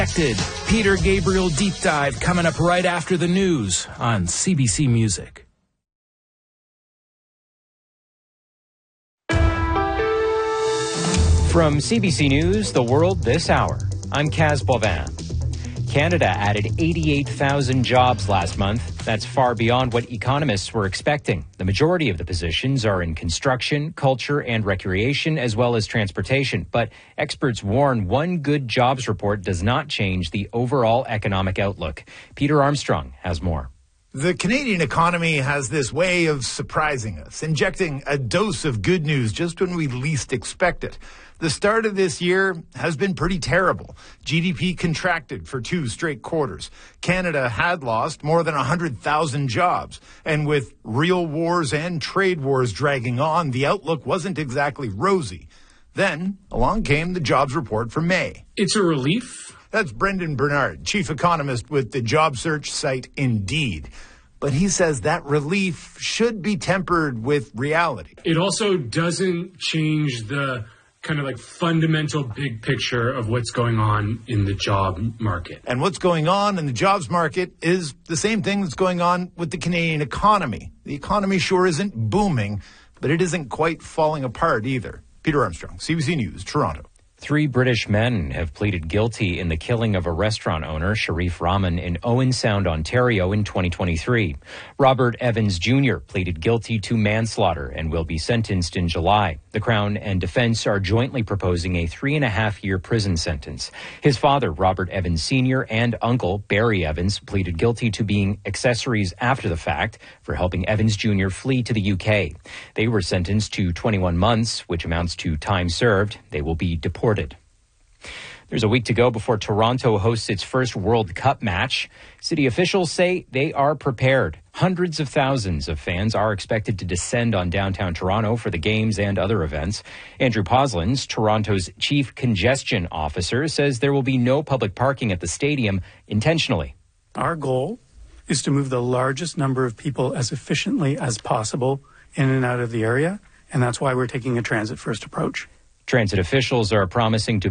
Peter Gabriel Deep Dive coming up right after the news on CBC Music. From CBC News, The World This Hour, I'm Kaz Boivin. Canada added 88,000 jobs last month. That's far beyond what economists were expecting. The majority of the positions are in construction, culture, and recreation, as well as transportation. But experts warn one good jobs report does not change the overall economic outlook. Peter Armstrong has more. The Canadian economy has this way of surprising us, injecting a dose of good news just when we least expect it. The start of this year has been pretty terrible. GDP contracted for 2 straight quarters. Canada had lost more than 100,000 jobs. And with real wars and trade wars dragging on, the outlook wasn't exactly rosy. Then along came the jobs report for May. It's a relief. That's Brendan Bernard, chief economist with the job search site Indeed. But he says that relief should be tempered with reality. It also doesn't change the kind of like fundamental big picture of what's going on in the job market. And what's going on in the jobs market is the same thing that's going on with the Canadian economy. The economy sure isn't booming, but it isn't quite falling apart either. Peter Armstrong, CBC News, Toronto. 3 British men have pleaded guilty in the killing of a restaurant owner, Sharif Rahman, in Owen Sound, Ontario in 2023. Robert Evans Jr. pleaded guilty to manslaughter and will be sentenced in July. The Crown and Defence are jointly proposing a 3.5-year prison sentence. His father, Robert Evans Sr., and uncle, Barry Evans, pleaded guilty to being accessories after the fact for helping Evans Jr. flee to the UK. They were sentenced to 21 months, which amounts to time served. They will be deported. There's a week to go before Toronto hosts its first World Cup match. City officials say they are prepared. Hundreds of thousands of fans are expected to descend on downtown Toronto for the games and other events. Andrew Poslins, Toronto's chief congestion officer, says there will be no public parking at the stadium intentionally. Our goal is to move the largest number of people as efficiently as possible in and out of the area, and that's why we're taking a transit-first approach. Transit officials are promising to